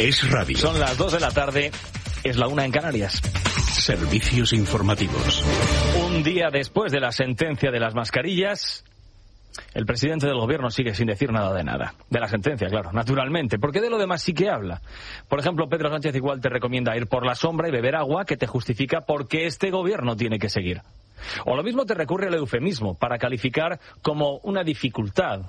Es radio. Son las 2 de la tarde, es la 1 en Canarias. Servicios informativos. Un día después de la sentencia de las mascarillas, el presidente del gobierno sigue sin decir nada de nada. De la sentencia, claro, naturalmente, porque de lo demás sí que habla. Por ejemplo, Pedro Sánchez igual te recomienda ir por la sombra y beber agua que te justifica por qué este gobierno tiene que seguir. O lo mismo te recurre al eufemismo para calificar como una dificultad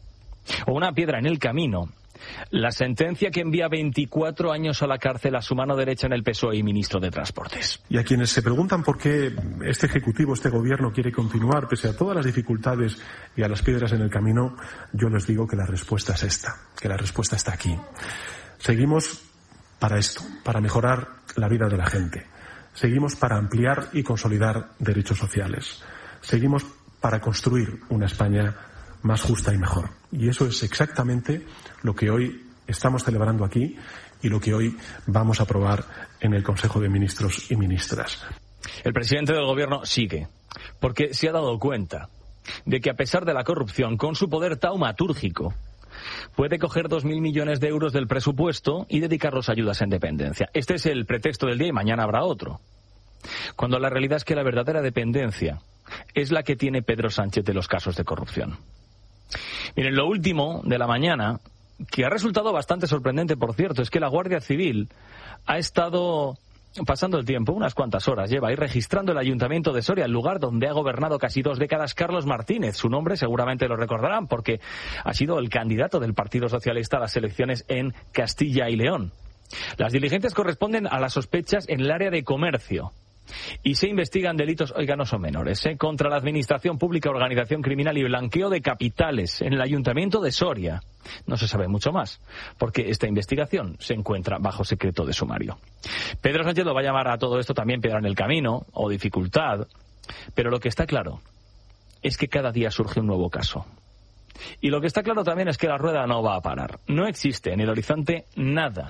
o una piedra en el camino la sentencia que envía 24 años a la cárcel a su mano derecha en el PSOE y ministro de Transportes. Y a quienes se preguntan por qué este Ejecutivo, este Gobierno quiere continuar pese a todas las dificultades y a las piedras en el camino, yo les digo que la respuesta es esta, que la respuesta está aquí. Seguimos para esto, para mejorar la vida de la gente. Seguimos para ampliar y consolidar derechos sociales. Seguimos para construir una España más justa y mejor. Y eso es exactamente lo que hoy estamos celebrando aquí y lo que hoy vamos a aprobar en el Consejo de Ministros y Ministras. El presidente del gobierno sigue, porque se ha dado cuenta de que a pesar de la corrupción, con su poder taumatúrgico, puede coger 2.000 millones de euros del presupuesto y dedicarlos a ayudas en dependencia. Este es el pretexto del día y mañana habrá otro. Cuando la realidad es que la verdadera dependencia es la que tiene Pedro Sánchez de los casos de corrupción. Miren, lo último de la mañana, que ha resultado bastante sorprendente, por cierto, es que la Guardia Civil ha estado pasando el tiempo, unas cuantas horas lleva, y registrando el Ayuntamiento de Soria, el lugar donde ha gobernado casi 2 décadas Carlos Martínez. Su nombre seguramente lo recordarán porque ha sido el candidato del Partido Socialista a las elecciones en Castilla y León. Las diligencias corresponden a las sospechas en el área de comercio. Y se investigan delitos, oigan, no son menores, contra la administración pública, organización criminal y blanqueo de capitales en el Ayuntamiento de Soria. No se sabe mucho más, porque esta investigación se encuentra bajo secreto de sumario. Pedro Sánchez lo va a llamar a todo esto también piedra en el camino, o dificultad, pero lo que está claro es que cada día surge un nuevo caso. Y lo que está claro también es que la rueda no va a parar. No existe en el horizonte nada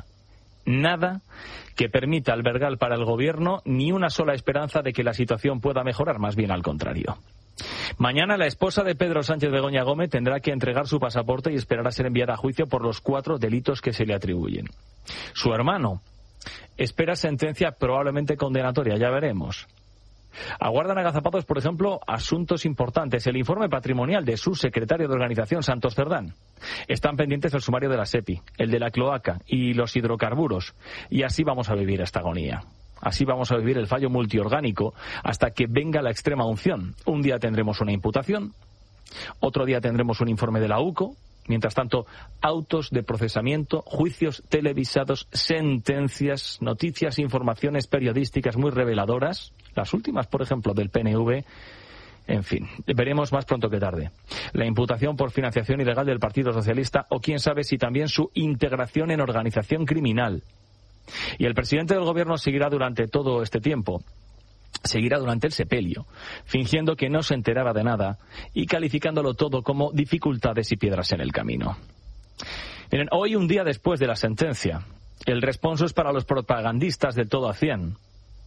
que permita albergar para el gobierno ni una sola esperanza de que la situación pueda mejorar, más bien al contrario. Mañana la esposa de Pedro Sánchez, Begoña Gómez, tendrá que entregar su pasaporte y esperar a ser enviada a juicio por los 4 delitos que se le atribuyen. Su hermano espera sentencia probablemente condenatoria, ya veremos. Aguardan agazapados, por ejemplo, asuntos importantes. El informe patrimonial de su secretario de organización, Santos Cerdán. Están pendientes el sumario de la SEPI, el de la cloaca y los hidrocarburos. Y así vamos a vivir esta agonía. Así vamos a vivir el fallo multiorgánico hasta que venga la extrema unción. Un día tendremos una imputación, otro día tendremos un informe de la UCO. Mientras tanto, autos de procesamiento, juicios televisados, sentencias, noticias, informaciones periodísticas muy reveladoras. Las últimas, por ejemplo, del PNV. En fin, veremos más pronto que tarde. La imputación por financiación ilegal del Partido Socialista o quién sabe si también su integración en organización criminal. Y el presidente del gobierno seguirá durante todo este tiempo. Seguirá durante el sepelio, fingiendo que no se enteraba de nada y calificándolo todo como dificultades y piedras en el camino. Miren, hoy, un día después de la sentencia, el responso es para los propagandistas del todo a 100,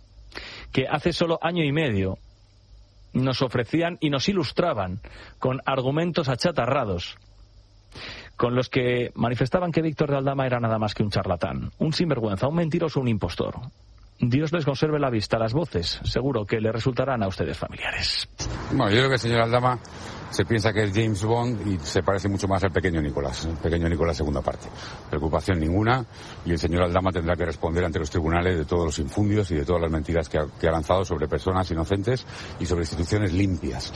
que hace solo año y medio nos ofrecían y nos ilustraban con argumentos achatarrados, con los que manifestaban que Víctor de Aldama era nada más que un charlatán, un sinvergüenza, un mentiroso, un impostor. Dios les conserve la vista, las voces, seguro que le resultarán a ustedes familiares. Bueno, yo creo que el señor Aldama se piensa que es James Bond y se parece mucho más al pequeño Nicolás, segunda parte. Preocupación ninguna, y el señor Aldama tendrá que responder ante los tribunales de todos los infundios y de todas las mentiras que ha lanzado sobre personas inocentes y sobre instituciones limpias.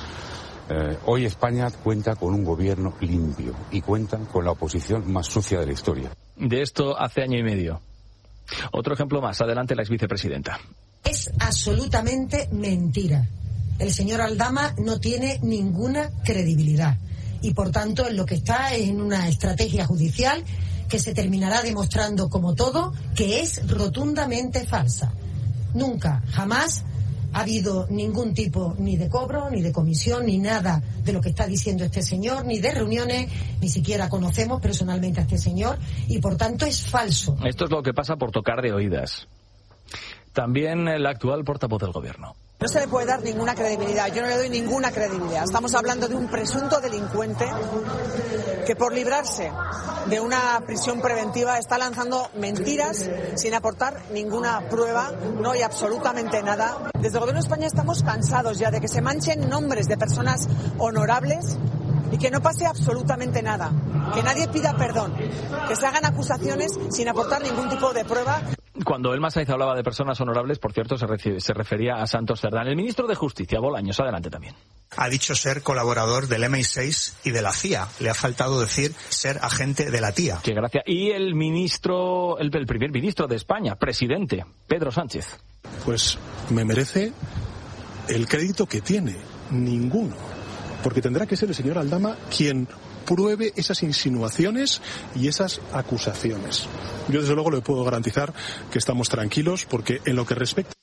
Hoy España cuenta con un gobierno limpio y cuenta con la oposición más sucia de la historia. De esto hace año y medio. Otro ejemplo más. Adelante, la exvicepresidenta. Es absolutamente mentira. El señor Aldama no tiene ninguna credibilidad y, por tanto, en lo que está es en una estrategia judicial que se terminará demostrando, como todo, que es rotundamente falsa. Nunca, jamás ha habido ningún tipo ni de cobro, ni de comisión, ni nada de lo que está diciendo este señor, ni de reuniones, ni siquiera conocemos personalmente a este señor, y por tanto es falso. Esto es lo que pasa por tocar de oídas. También el actual portavoz del gobierno. No se le puede dar ninguna credibilidad, yo no le doy ninguna credibilidad. Estamos hablando de un presunto delincuente que por librarse de una prisión preventiva está lanzando mentiras sin aportar ninguna prueba, no hay absolutamente nada. Desde el Gobierno de España estamos cansados ya de que se manchen nombres de personas honorables y que no pase absolutamente nada, que nadie pida perdón, que se hagan acusaciones sin aportar ningún tipo de prueba. Cuando Elma Saiz hablaba de personas honorables, por cierto, se refería a Santos Cerdán. El ministro de Justicia, Bolaños, adelante también. Ha dicho ser colaborador del MI6 y de la CIA. Le ha faltado decir ser agente de la TIA. Qué gracia. Y el primer ministro de España, presidente, Pedro Sánchez. Pues me merece el crédito que tiene, ninguno. Porque tendrá que ser el señor Aldama quien pruebe esas insinuaciones y esas acusaciones. Yo desde luego le puedo garantizar que estamos tranquilos porque en lo que respecta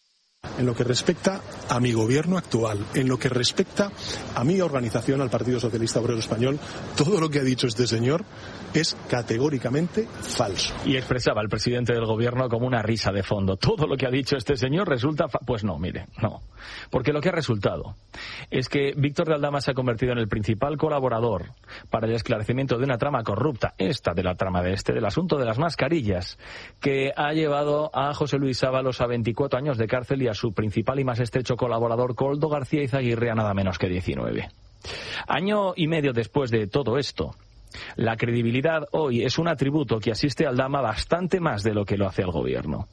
a mi gobierno actual, en lo que respecta a mi organización, al Partido Socialista Obrero Español, todo lo que ha dicho este señor es categóricamente falso. Y expresaba el presidente del gobierno como una risa de fondo. Todo lo que ha dicho este señor resulta... Pues no, mire, no. Porque lo que ha resultado es que Víctor de Aldama se ha convertido en el principal colaborador para el esclarecimiento de una trama corrupta, del asunto de las mascarillas, que ha llevado a José Luis Ábalos a 24 años de cárcel y a su principal y más estrecho colaborador, Koldo García Izaguirre, a nada menos que 19. Año y medio después de todo esto, la credibilidad hoy es un atributo que asiste a Aldama bastante más de lo que lo hace al gobierno.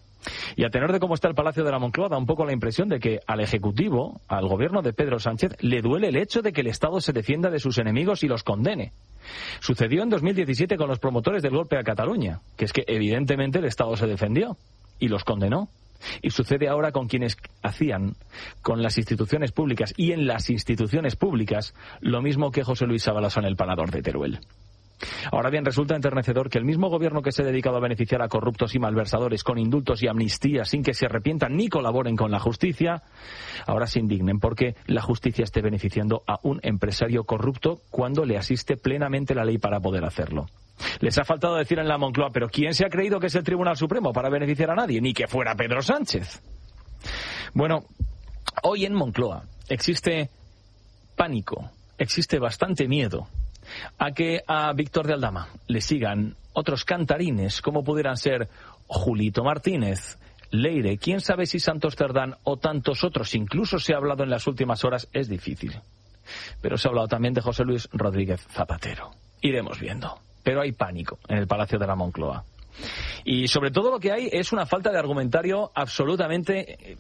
Y a tenor de cómo está el Palacio de la Moncloa, da un poco la impresión de que al Ejecutivo, al gobierno de Pedro Sánchez, le duele el hecho de que el Estado se defienda de sus enemigos y los condene. Sucedió en 2017 con los promotores del golpe a Cataluña, que es que evidentemente el Estado se defendió y los condenó. Y sucede ahora con quienes hacían con las instituciones públicas y en las instituciones públicas lo mismo que José Luis Ábalos en el Parador de Teruel. Ahora bien, resulta enternecedor que el mismo gobierno que se ha dedicado a beneficiar a corruptos y malversadores con indultos y amnistías sin que se arrepientan ni colaboren con la justicia, ahora se indignen porque la justicia esté beneficiando a un empresario corrupto cuando le asiste plenamente la ley para poder hacerlo. Les ha faltado decir en la Moncloa, pero ¿quién se ha creído que es el Tribunal Supremo para beneficiar a nadie? Ni que fuera Pedro Sánchez. Bueno, hoy en Moncloa existe pánico, existe bastante miedo a que a Víctor de Aldama le sigan otros cantarines como pudieran ser Julito Martínez, Leire, quién sabe si Santos Cerdán o tantos otros. Incluso se ha hablado en las últimas horas, es difícil, pero se ha hablado también de José Luis Rodríguez Zapatero. Iremos viendo. Pero hay pánico en el Palacio de la Moncloa. Y sobre todo lo que hay es una falta de argumentario absolutamente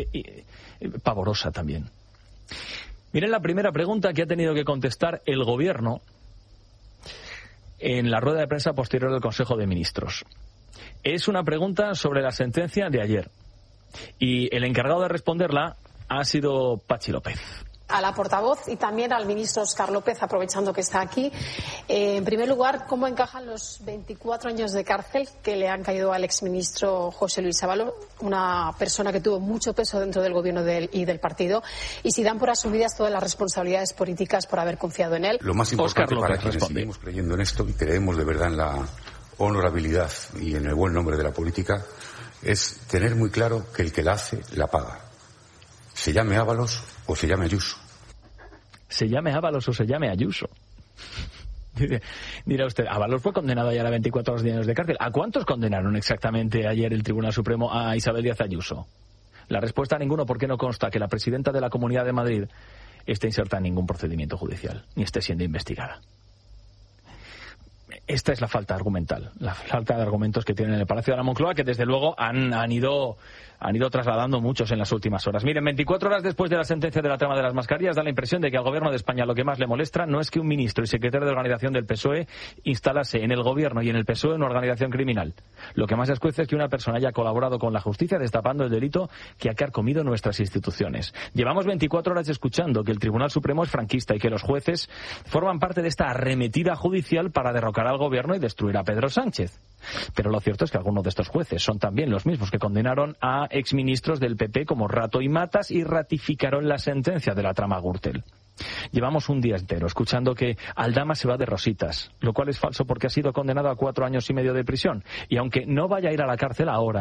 pavorosa también. Miren la primera pregunta que ha tenido que contestar el gobierno en la rueda de prensa posterior del Consejo de Ministros. Es una pregunta sobre la sentencia de ayer. Y el encargado de responderla ha sido Patxi López. A la portavoz y también al ministro Óscar López, aprovechando que está aquí. En primer lugar, ¿cómo encajan los 24 años de cárcel que le han caído al exministro José Luis Ábalos, una persona que tuvo mucho peso dentro del gobierno y del partido, y si dan por asumidas todas las responsabilidades políticas por haber confiado en él? Lo más importante para quienes responde. seguimos creyendo en esto y creemos de verdad en la honorabilidad y en el buen nombre de la política es tener muy claro que el que la hace, la paga. Se llame Ábalos o se llame Ayuso. Se llame Ábalos o se llame Ayuso. Dirá usted, Ábalos fue condenado ayer a 24 años de cárcel. ¿A cuántos condenaron exactamente ayer el Tribunal Supremo a Isabel Díaz Ayuso? La respuesta a ninguno, porque no consta que la presidenta de la Comunidad de Madrid esté inserta en ningún procedimiento judicial, ni esté siendo investigada. Esta es la falta argumental, la falta de argumentos que tienen en el Palacio de la Moncloa, que desde luego han ido trasladando muchos en las últimas horas. Miren, 24 horas después de la sentencia de la trama de las mascarillas, da la impresión de que al gobierno de España lo que más le molesta no es que un ministro y secretario de organización del PSOE instalase en el gobierno y en el PSOE una organización criminal. Lo que más escuece es que una persona haya colaborado con la justicia destapando el delito que ha carcomido nuestras instituciones. Llevamos 24 horas escuchando que el Tribunal Supremo es franquista y que los jueces forman parte de esta arremetida judicial para derrocar al gobierno y destruir a Pedro Sánchez. Pero lo cierto es que algunos de estos jueces son también los mismos que condenaron a exministros del PP como Rato y Matas y ratificaron la sentencia de la trama Gürtel. Llevamos un día entero escuchando que Aldama se va de rositas, lo cual es falso porque ha sido condenado a 4 años y medio de prisión. Y aunque no vaya a ir a la cárcel ahora,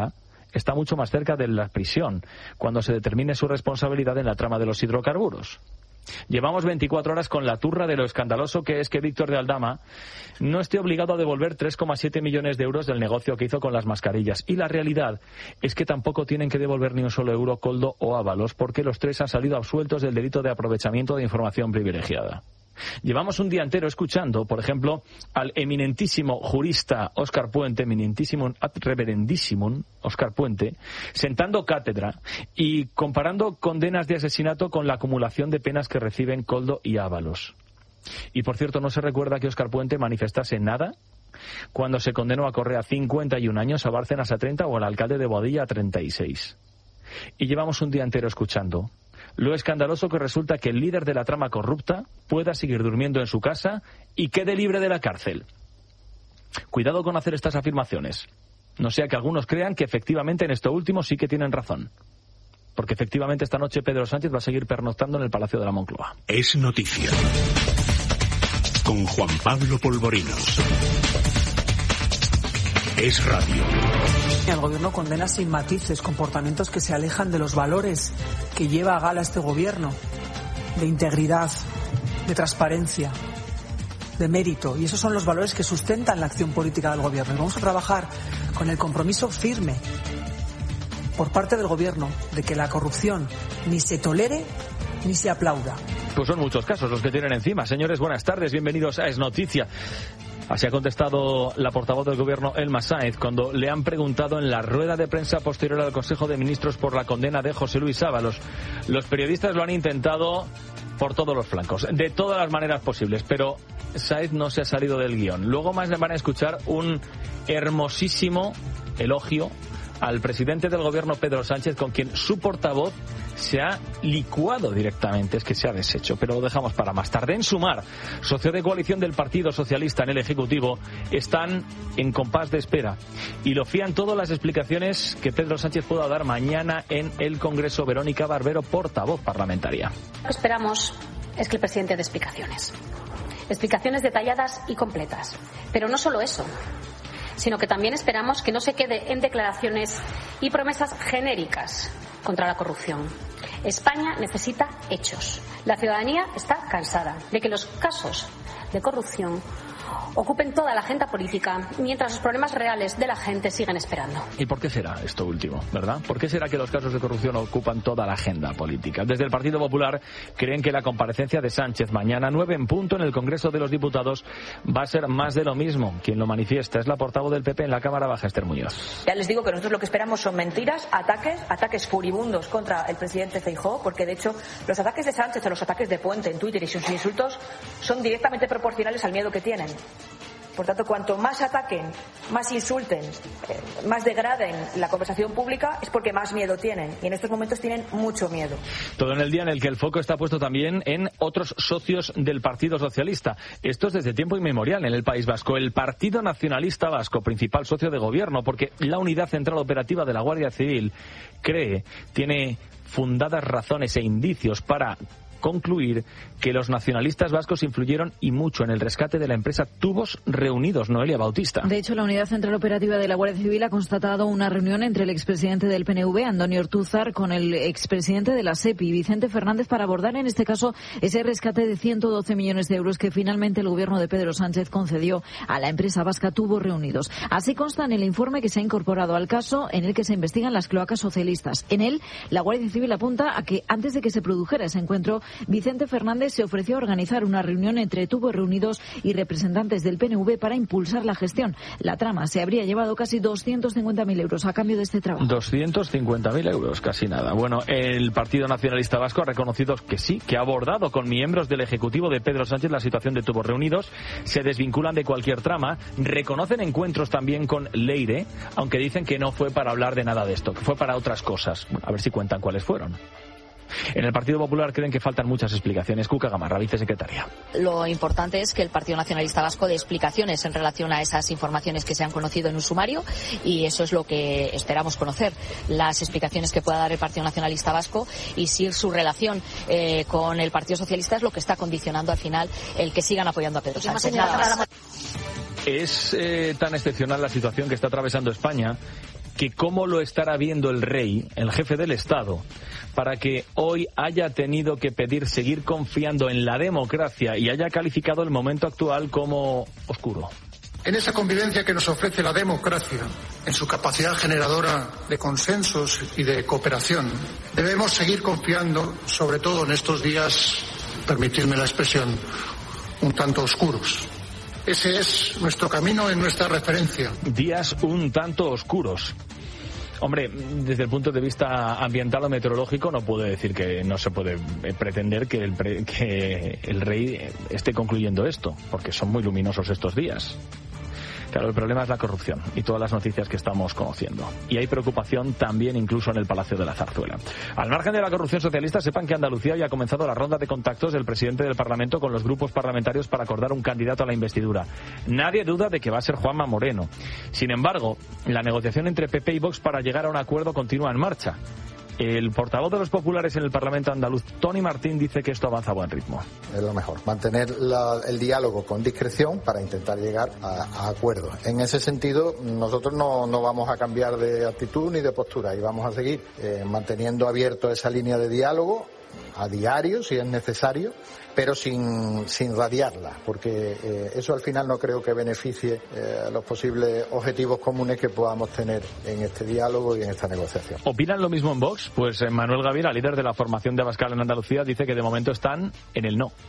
está mucho más cerca de la prisión cuando se determine su responsabilidad en la trama de los hidrocarburos. Llevamos 24 horas con la turra de lo escandaloso que es que Víctor de Aldama no esté obligado a devolver 3,7 millones de euros del negocio que hizo con las mascarillas. Y la realidad es que tampoco tienen que devolver ni un solo euro Koldo o Ábalos, porque los tres han salido absueltos del delito de aprovechamiento de información privilegiada. Llevamos un día entero escuchando, por ejemplo, al eminentísimo jurista Óscar Puente, eminentísimo ad reverendísimo Óscar Puente, sentando cátedra y comparando condenas de asesinato con la acumulación de penas que reciben Koldo y Ábalos. Y por cierto, no se recuerda que Óscar Puente manifestase nada cuando se condenó a Correa 51 años, a Bárcenas a 30 o al alcalde de Boadilla a 36. Y llevamos un día entero escuchando lo escandaloso que resulta que el líder de la trama corrupta pueda seguir durmiendo en su casa y quede libre de la cárcel. Cuidado con hacer estas afirmaciones. No sea que algunos crean que efectivamente en esto último sí que tienen razón. Porque efectivamente esta noche Pedro Sánchez va a seguir pernoctando en el Palacio de la Moncloa. Es noticia. Con Juan Pablo Polvorinos. Es radio. El gobierno condena sin matices comportamientos que se alejan de los valores que lleva a gala este gobierno, de integridad, de transparencia, de mérito. Y esos son los valores que sustentan la acción política del gobierno. Y vamos a trabajar con el compromiso firme por parte del gobierno de que la corrupción ni se tolere ni se aplauda. Pues son muchos casos los que tienen encima. Señores, buenas tardes, bienvenidos a Es Noticia. Así ha contestado la portavoz del gobierno, Elma Sáenz, cuando le han preguntado en la rueda de prensa posterior al Consejo de Ministros por la condena de José Luis Ábalos. Los periodistas lo han intentado por todos los flancos, de todas las maneras posibles, pero Sáenz no se ha salido del guión. Luego más le van a escuchar un hermosísimo elogio al presidente del gobierno, Pedro Sánchez, con quien su portavoz se ha licuado directamente, es que se ha deshecho, pero lo dejamos para más tarde. En Sumar, socio de coalición del Partido Socialista en el Ejecutivo, están en compás de espera y lo fían todas las explicaciones que Pedro Sánchez pueda dar mañana en el Congreso. Verónica Barbero, portavoz parlamentaria. Lo que esperamos es que el presidente dé explicaciones detalladas y completas, pero no solo eso, sino que también esperamos que no se quede en declaraciones y promesas genéricas contra la corrupción. España necesita hechos. La ciudadanía está cansada de que los casos de corrupción ocupen toda la agenda política mientras los problemas reales de la gente siguen esperando. ¿Y por qué será esto último, verdad? ¿Por qué será que los casos de corrupción ocupan toda la agenda política? Desde el Partido Popular creen que la comparecencia de Sánchez mañana 9 en punto en el Congreso de los Diputados va a ser más de lo mismo. Quien lo manifiesta es la portavoz del PP en la Cámara Baja, Esther Muñoz. Ya les digo que nosotros lo que esperamos son mentiras, ataques furibundos contra el presidente Feijóo, porque de hecho los ataques de Sánchez o los ataques de Puente en Twitter y sus insultos son directamente proporcionales al miedo que tienen. Por tanto, cuanto más ataquen, más insulten, más degraden la conversación pública, es porque más miedo tienen. Y en estos momentos tienen mucho miedo. Todo en el día en el que el foco está puesto también en otros socios del Partido Socialista. Esto es desde tiempo inmemorial en el País Vasco. El Partido Nacionalista Vasco, principal socio de gobierno, porque la Unidad Central Operativa de la Guardia Civil tiene fundadas razones e indicios para concluir que los nacionalistas vascos influyeron y mucho en el rescate de la empresa Tubos Reunidos. Noelia Bautista. De hecho, la Unidad Central Operativa de la Guardia Civil ha constatado una reunión entre el expresidente del PNV, Antonio Ortúzar, con el expresidente de la SEPI, Vicente Fernández, para abordar en este caso ese rescate de 112 millones de euros que finalmente el gobierno de Pedro Sánchez concedió a la empresa vasca Tubos Reunidos. Así consta en el informe que se ha incorporado al caso en el que se investigan las cloacas socialistas. En él, la Guardia Civil apunta a que antes de que se produjera ese encuentro, Vicente Fernández se ofreció a organizar una reunión entre Tubos Reunidos y representantes del PNV para impulsar la gestión. La trama se habría llevado casi 250.000 euros a cambio de este trabajo. 250.000 euros, casi nada. Bueno, el Partido Nacionalista Vasco ha reconocido que sí, que ha abordado con miembros del Ejecutivo de Pedro Sánchez la situación de Tubos Reunidos. Se desvinculan de cualquier trama. Reconocen encuentros también con Leire, aunque dicen que no fue para hablar de nada de esto, que fue para otras cosas. Bueno, a ver si cuentan cuáles fueron. En el Partido Popular creen que faltan muchas explicaciones. Cuca Gamarra, vicesecretaria. Lo importante es que el Partido Nacionalista Vasco dé explicaciones en relación a esas informaciones que se han conocido en un sumario, y eso es lo que esperamos conocer, las explicaciones que pueda dar el Partido Nacionalista Vasco, y si su relación con el Partido Socialista es lo que está condicionando al final el que sigan apoyando a Pedro Sánchez. Nada más. Es tan excepcional la situación que está atravesando España que cómo lo estará viendo el rey, el jefe del Estado, para que hoy haya tenido que pedir seguir confiando en la democracia y haya calificado el momento actual como oscuro. En esa convivencia que nos ofrece la democracia, en su capacidad generadora de consensos y de cooperación, debemos seguir confiando, sobre todo en estos días, permitidme la expresión, un tanto oscuros. Ese es nuestro camino y nuestra referencia. Días un tanto oscuros. Hombre, desde el punto de vista ambiental o meteorológico no puedo decir que no se puede pretender que el rey esté concluyendo esto, porque son muy luminosos estos días. Claro, el problema es la corrupción y todas las noticias que estamos conociendo. Y hay preocupación también incluso en el Palacio de la Zarzuela. Al margen de la corrupción socialista, sepan que Andalucía hoy ha comenzado la ronda de contactos del presidente del Parlamento con los grupos parlamentarios para acordar un candidato a la investidura. Nadie duda de que va a ser Juanma Moreno. Sin embargo, la negociación entre PP y Vox para llegar a un acuerdo continúa en marcha. El portavoz de los populares en el Parlamento andaluz, Tony Martín, dice que esto avanza a buen ritmo. Es lo mejor, mantener el diálogo con discreción para intentar llegar a acuerdos. En ese sentido, nosotros no vamos a cambiar de actitud ni de postura y vamos a seguir manteniendo abierto esa línea de diálogo a diario, si es necesario, pero sin radiarla, porque eso al final no creo que beneficie los posibles objetivos comunes que podamos tener en este diálogo y en esta negociación. ¿Opinan lo mismo en Vox? Pues Manuel Gavira, líder de la formación de Abascal en Andalucía, dice que de momento están en el no.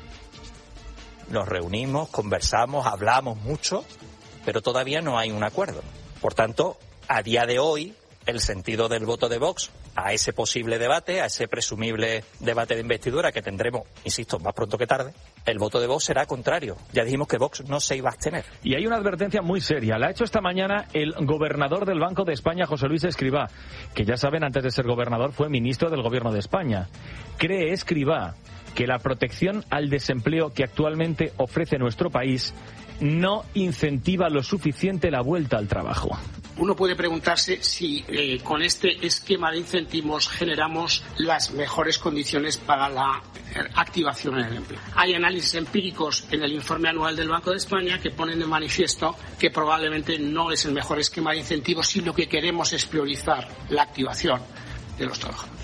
Nos reunimos, conversamos, hablamos mucho, pero todavía no hay un acuerdo. Por tanto, a día de hoy, el sentido del voto de Vox a ese posible debate, a ese presumible debate de investidura que tendremos, insisto, más pronto que tarde, el voto de Vox será contrario. Ya dijimos que Vox no se iba a abstener. Y hay una advertencia muy seria. La ha hecho esta mañana el gobernador del Banco de España, José Luis Escrivá, que ya saben, antes de ser gobernador fue ministro del Gobierno de España. Cree Escrivá que la protección al desempleo que actualmente ofrece nuestro país no incentiva lo suficiente la vuelta al trabajo. Uno puede preguntarse si con este esquema de incentivos generamos las mejores condiciones para la activación en el empleo. Hay análisis empíricos en el informe anual del Banco de España que ponen de manifiesto que probablemente no es el mejor esquema de incentivos si lo que queremos es priorizar la activación de los trabajadores.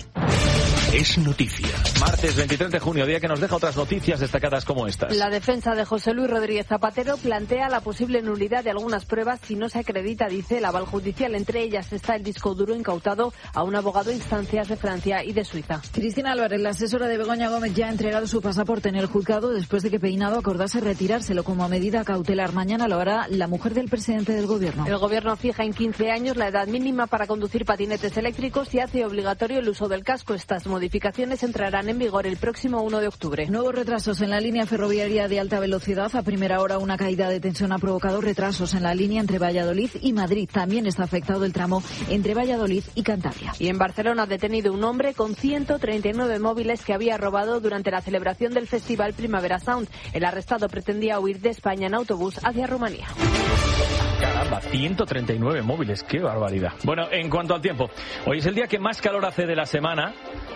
Es noticia. Martes 23 de junio, día que nos deja otras noticias destacadas como estas. La defensa de José Luis Rodríguez Zapatero plantea la posible nulidad de algunas pruebas si no se acredita, dice, el aval judicial. Entre ellas está el disco duro incautado a un abogado a instancias de Francia y de Suiza. Cristina Álvarez, la asesora de Begoña Gómez, ya ha entregado su pasaporte en el juzgado después de que Peinado acordase retirárselo como medida cautelar. Mañana lo hará la mujer del presidente del Gobierno. El Gobierno fija en 15 años la edad mínima para conducir patinetes eléctricos y hace obligatorio el uso del casco. Estas modificaciones entrarán en vigor el próximo 1 de octubre. Nuevos retrasos en la línea ferroviaria de alta velocidad. A primera hora, una caída de tensión ha provocado retrasos en la línea entre Valladolid y Madrid. También está afectado el tramo entre Valladolid y Cantabria. Y en Barcelona ha detenido un hombre con 139 móviles que había robado durante la celebración del festival Primavera Sound. El arrestado pretendía huir de España en autobús hacia Rumanía. Caramba, 139 móviles, qué barbaridad. Bueno, en cuanto al tiempo, hoy es el día que más calor hace de la semana.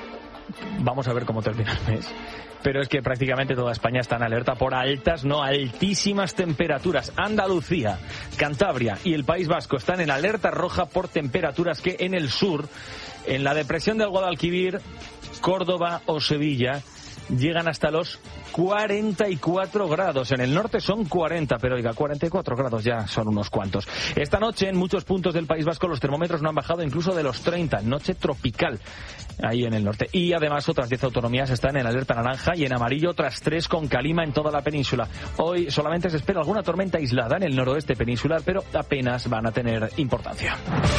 Vamos a ver cómo termina el mes. Pero es que prácticamente toda España está en alerta por altísimas temperaturas. Andalucía, Cantabria y el País Vasco están en alerta roja por temperaturas que en el sur, en la depresión del Guadalquivir, Córdoba o Sevilla, llegan hasta los 44 grados. En el norte son 40, pero oiga, 44 grados ya son unos cuantos. Esta noche en muchos puntos del País Vasco los termómetros no han bajado incluso de los 30. Noche tropical ahí en el norte. Y además otras 10 autonomías están en alerta naranja y en amarillo otras 3 con calima en toda la península. Hoy solamente se espera alguna tormenta aislada en el noroeste peninsular, pero apenas van a tener importancia.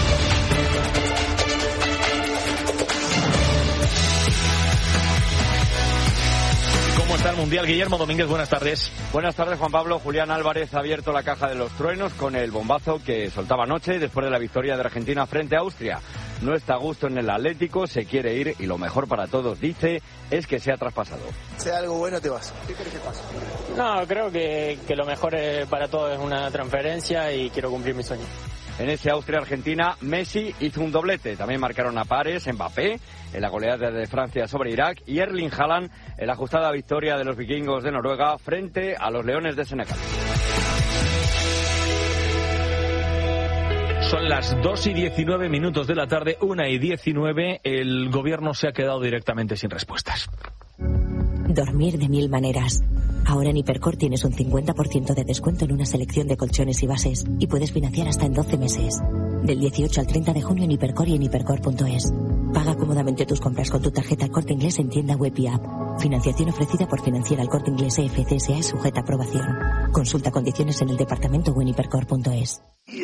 ¿Cómo está el Mundial? Guillermo Domínguez, buenas tardes. Buenas tardes, Juan Pablo. Julián Álvarez ha abierto la caja de los truenos con el bombazo que soltaba anoche después de la victoria de Argentina frente a Austria. No está a gusto en el Atlético, se quiere ir y lo mejor para todos, dice, es que sea traspasado. Sea algo bueno, te vas. ¿Qué crees que pasa? No, creo que lo mejor para todos es una transferencia y quiero cumplir mi sueño. En ese Austria-Argentina, Messi hizo un doblete. También marcaron a pares Mbappé en la goleada de Francia sobre Irak y Erling Haaland en la ajustada victoria de los vikingos de Noruega frente a los Leones de Senegal. Son las 2:19 de la tarde, 1:19. El gobierno se ha quedado directamente sin respuestas. Dormir de mil maneras. Ahora en Hipercor tienes un 50% de descuento en una selección de colchones y bases y puedes financiar hasta en 12 meses. Del 18 al 30 de junio en Hipercor y en hipercor.es. Paga cómodamente tus compras con tu tarjeta El Corte Inglés en tienda web y app. Financiación ofrecida por Financiera El Corte Inglés EFCSA sujeta a aprobación. Consulta condiciones en el departamento o en hipercor.es.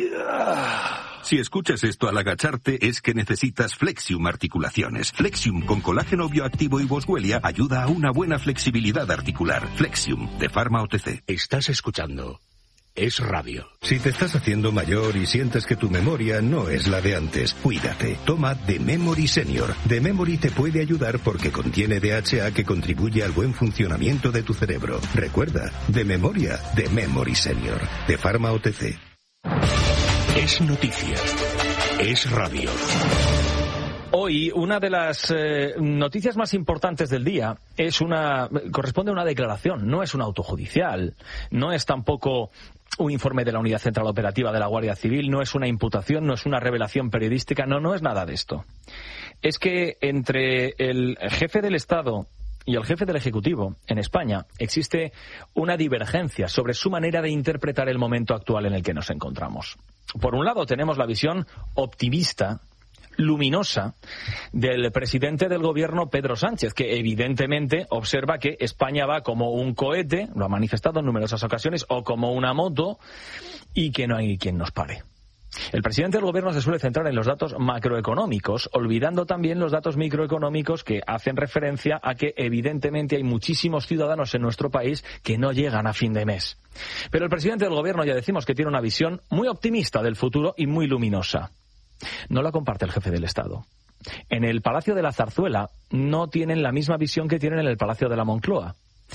Si escuchas esto al agacharte es que necesitas Flexium Articulaciones. Flexium con colágeno bioactivo y boswellia ayuda a una buena flexibilidad articular. Flexium, de Pharma OTC. Estás escuchando Es Radio. Si te estás haciendo mayor y sientes que tu memoria no es la de antes, cuídate. Toma The Memory Senior. The Memory te puede ayudar porque contiene DHA que contribuye al buen funcionamiento de tu cerebro. Recuerda, de memoria, The Memory Senior. De Pharma OTC. Es noticia. Es radio. Hoy, una de las noticias más importantes del día corresponde a una declaración, no es un auto judicial, no es tampoco un informe de la Unidad Central Operativa de la Guardia Civil, no es una imputación, no es una revelación periodística, no es nada de esto. Es que entre el jefe del Estado y el jefe del Ejecutivo en España existe una divergencia sobre su manera de interpretar el momento actual en el que nos encontramos. Por un lado tenemos la visión optimista, luminosa, del presidente del gobierno, Pedro Sánchez, que evidentemente observa que España va como un cohete, lo ha manifestado en numerosas ocasiones, o como una moto, y que no hay quien nos pare. El presidente del gobierno se suele centrar en los datos macroeconómicos, olvidando también los datos microeconómicos que hacen referencia a que evidentemente hay muchísimos ciudadanos en nuestro país que no llegan a fin de mes. Pero el presidente del gobierno ya decimos que tiene una visión muy optimista del futuro y muy luminosa. No la comparte el jefe del Estado. En el Palacio de la Zarzuela no tienen la misma visión que tienen en el Palacio de la Moncloa.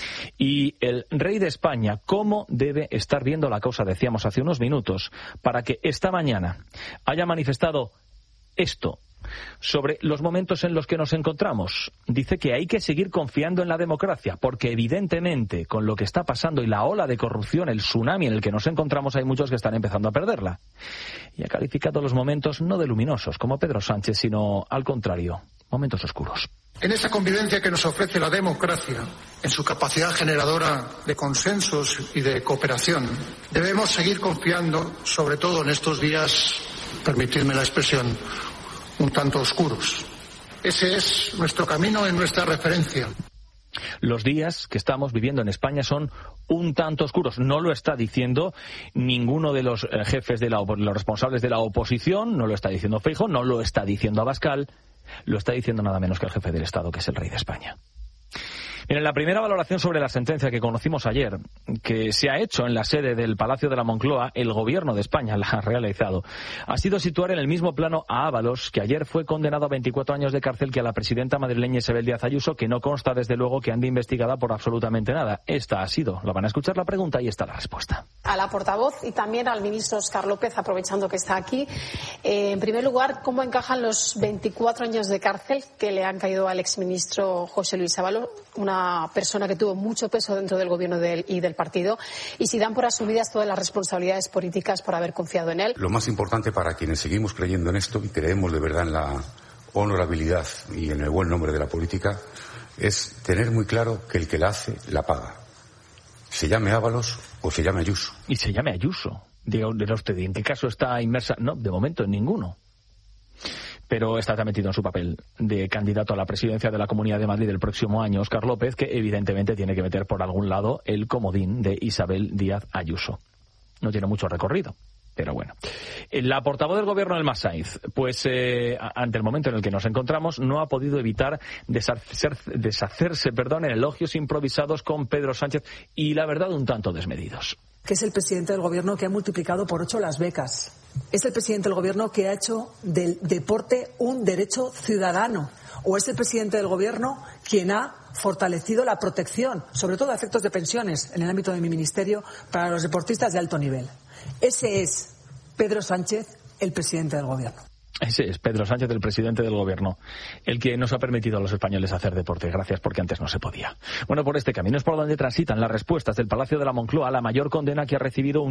Y el rey de España, ¿cómo debe estar viendo la cosa? Decíamos hace unos minutos, para que esta mañana haya manifestado esto sobre los momentos en los que nos encontramos. Dice que hay que seguir confiando en la democracia, porque evidentemente con lo que está pasando y la ola de corrupción, el tsunami en el que nos encontramos, hay muchos que están empezando a perderla. Y ha calificado los momentos no de luminosos, como Pedro Sánchez, sino al contrario, momentos oscuros. En esa convivencia que nos ofrece la democracia, en su capacidad generadora de consensos y de cooperación, debemos seguir confiando, sobre todo en estos días, permitidme la expresión, un tanto oscuros. Ese es nuestro camino y nuestra referencia. Los días que estamos viviendo en España son un tanto oscuros. No lo está diciendo ninguno de los jefes los responsables de la oposición, no lo está diciendo Feijóo, no lo está diciendo Abascal, lo está diciendo nada menos que el jefe del Estado, que es el rey de España. Miren, la primera valoración sobre la sentencia que conocimos ayer, que se ha hecho en la sede del Palacio de la Moncloa, el Gobierno de España la ha realizado, ha sido situar en el mismo plano a Ábalos, que ayer fue condenado a 24 años de cárcel, que a la presidenta madrileña Isabel Díaz Ayuso, que no consta desde luego que ande investigada por absolutamente nada. Esta ha sido, la van a escuchar la pregunta y está la respuesta. A la portavoz y también al ministro Óscar López, aprovechando que está aquí. En primer lugar, ¿cómo encajan los 24 años de cárcel que le han caído al exministro José Luis Ábalos, una persona que tuvo mucho peso dentro del gobierno y del partido, y si dan por asumidas todas las responsabilidades políticas por haber confiado en él? Lo más importante para quienes seguimos creyendo en esto y creemos de verdad en la honorabilidad y en el buen nombre de la política es tener muy claro que el que la hace, la paga. Se llame Ábalos o se llame Ayuso. Y se llame Ayuso. Diga usted, ¿en qué caso está inmersa? No, de momento en ninguno. Pero está metido en su papel de candidato a la presidencia de la Comunidad de Madrid el próximo año, Óscar López, que evidentemente tiene que meter por algún lado el comodín de Isabel Díaz Ayuso. No tiene mucho recorrido, pero bueno. La portavoz del gobierno, Elma Sainz, pues ante el momento en el que nos encontramos, no ha podido evitar deshacerse en elogios improvisados con Pedro Sánchez y, la verdad, un tanto desmedidos. Que es el presidente del gobierno que ha multiplicado por 8 las becas. Es el presidente del gobierno que ha hecho del deporte un derecho ciudadano. O es el presidente del gobierno quien ha fortalecido la protección, sobre todo a efectos de pensiones, en el ámbito de mi ministerio, para los deportistas de alto nivel. Ese es Pedro Sánchez, el presidente del gobierno. Ese es Pedro Sánchez, el presidente del gobierno, el que nos ha permitido a los españoles hacer deporte. Gracias, porque antes no se podía. Bueno, por este camino es por donde transitan las respuestas del Palacio de la Moncloa a la mayor condena que ha recibido un